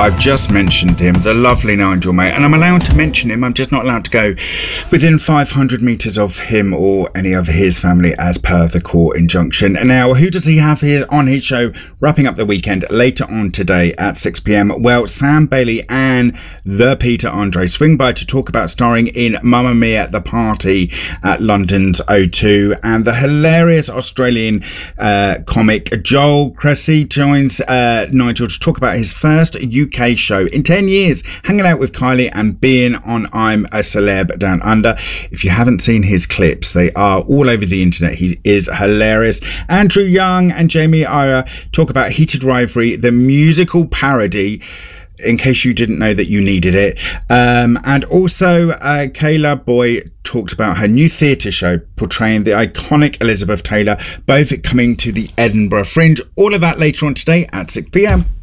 I've just mentioned him, the lovely Nigel, mate, and I'm allowed to mention him. I'm just not allowed to go within 500 metres of him or any of his family as per the court injunction. And now, who does he have here on his show, wrapping up the weekend later on today at 6 p.m? Well, Sam Bailey and the Peter Andre swing by to talk about starring in Mamma Mia! The Party at London's O2, and the hilarious Australian comic Joel Cressy joins Nigel to talk about his first UK show in 10 years, hanging out with Kylie and being on I'm a Celeb Down Under. If you haven't seen his clips, they are all over the internet. He is hilarious. Andrew Young and Jamie Ira talk about Heated Rivalry, the musical parody, in case you didn't know that you needed it. And also Kayla Boy talked about her new theatre show portraying the iconic Elizabeth Taylor, both coming to the Edinburgh Fringe. All of that later on today at 6 p.m.